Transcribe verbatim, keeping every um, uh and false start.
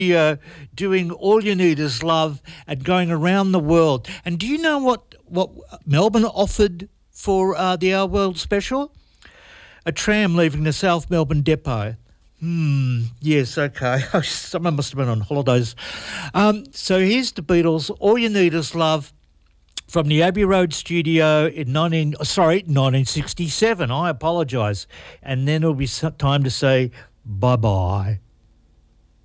uh, doing All You Need Is Love and going around the world. And do you know what, what Melbourne offered for uh, the Our World special? A tram leaving the South Melbourne depot. Hmm, yes, okay. Someone must have been on holidays. Um, so here's the Beatles, All You Need Is Love, from the Abbey Road studio in nineteen sorry nineteen sixty-seven. I apologise, and then it'll be time to say bye bye.